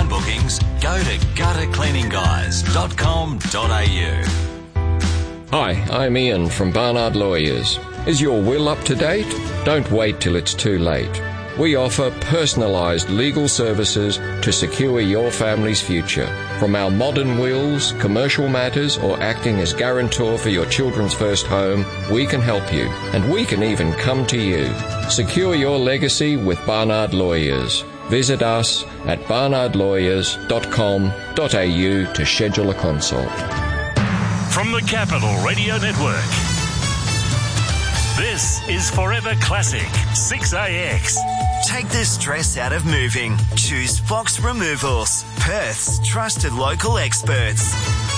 online bookings, go to guttercleaningguys.com.au. Hi, I'm Ian from Barnard Lawyers. Is your will up to date? Don't wait till it's too late. We offer personalised legal services to secure your family's future. From our modern wills, commercial matters, or acting as guarantor for your children's first home, we can help you. And we can even come to you. Secure your legacy with Barnard Lawyers. Visit us at barnardlawyers.com.au to schedule a consult. From the Capital Radio Network, this is Forever Classic 6AX. Take the stress out of moving. Choose Fox Removals, Perth's trusted local experts.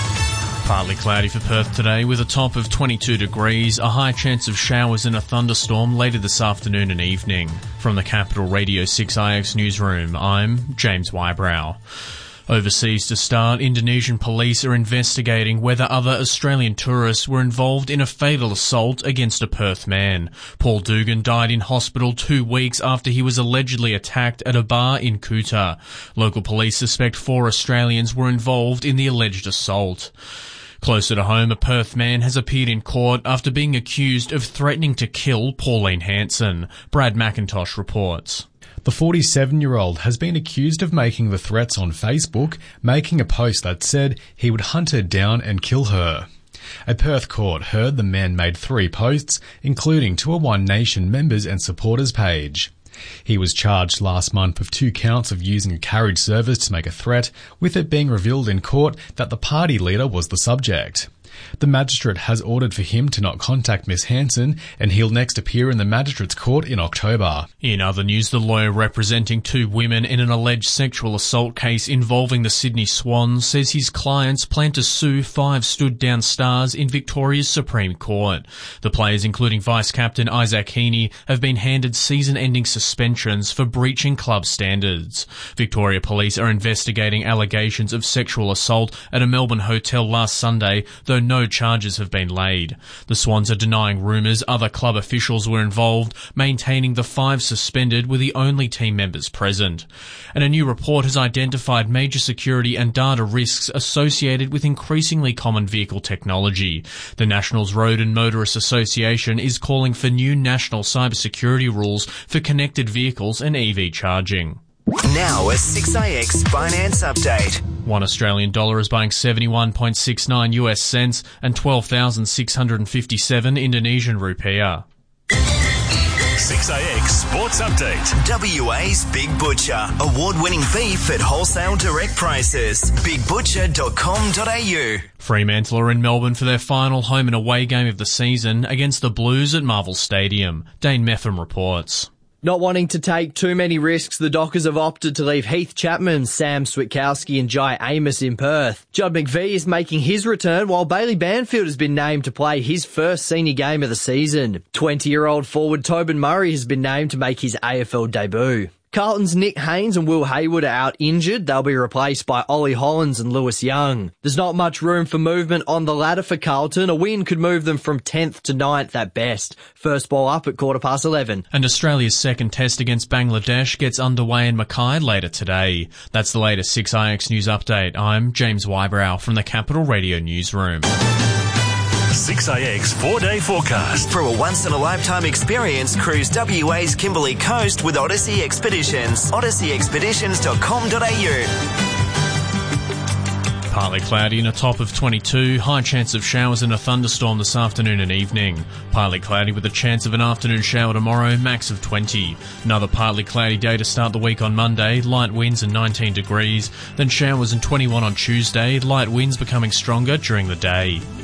Partly cloudy for Perth today with a top of 22 degrees, a high chance of showers and a thunderstorm later this afternoon and evening. From the Capital Radio 6IX newsroom, I'm James Wybrow. Overseas to start, Indonesian police are investigating whether other Australian tourists were involved in a fatal assault against a Perth man. Paul Dugan died in hospital 2 weeks after he was allegedly attacked at a bar in Kuta. Local police suspect 4 Australians were involved in the alleged assault. Closer to home, a Perth man has appeared in court after being accused of threatening to kill Pauline Hanson. Brad McIntosh reports. The 47-year-old has been accused of making the threats on Facebook, making a post that said he would hunt her down and kill her. A Perth court heard the man made 3 posts, including to a One Nation members and supporters page. He was charged last month with 2 counts of using a carriage service to make a threat, with it being revealed in court that the party leader was the subject. The magistrate has ordered for him to not contact Miss Hanson, and he'll next appear in the magistrate's court in October. In other news, the lawyer representing 2 women in an alleged sexual assault case involving the Sydney Swans says his clients plan to sue 5 stood-down stars in Victoria's Supreme Court. The players, including vice-captain Isaac Heaney, have been handed season-ending suspensions for breaching club standards. Victoria Police are investigating allegations of sexual assault at a Melbourne hotel last Sunday, though no charges have been laid. The Swans are denying rumours other club officials were involved, maintaining the 5 suspended were the only team members present. And a new report has identified major security and data risks associated with increasingly common vehicle technology. The Nationals Road and Motorist Association is calling for new national cybersecurity rules for connected vehicles and EV charging. Now a 6IX finance update. $1 Australian dollar is buying 71.69 US cents and 12,657 Indonesian rupiah. 6AX Sports Update. WA's Big Butcher. Award-winning beef at wholesale direct prices. BigButcher.com.au. Fremantle are in Melbourne for their final home and away game of the season against the Blues at Marvel Stadium. Dane Metham reports. Not wanting to take too many risks, the Dockers have opted to leave Heath Chapman, Sam Switkowski and Jai Amos in Perth. Judd McVie is making his return, while Bailey Banfield has been named to play his first senior game of the season. 20-year-old forward Tobin Murray has been named to make his AFL debut. Carlton's Nick Haynes and Will Hayward are out injured. They'll be replaced by Ollie Hollins and Lewis Young. There's not much room for movement on the ladder for Carlton. A win could move them from 10th to 9th at best. First ball up at 11:15. And Australia's second test against Bangladesh gets underway in Mackay later today. That's the latest 6IX News Update. I'm James Wybrow from the Capital Radio Newsroom. 6AX 4-day forecast. For a once-in-a-lifetime experience, cruise WA's Kimberley Coast with Odyssey Expeditions. OdysseyExpeditions.com.au. Partly cloudy and a top of 22. High chance of showers and a thunderstorm this afternoon and evening. Partly cloudy with a chance of an afternoon shower tomorrow, max of 20. Another partly cloudy day to start the week on Monday. Light winds and 19 degrees. Then showers and 21 on Tuesday. Light winds becoming stronger during the day.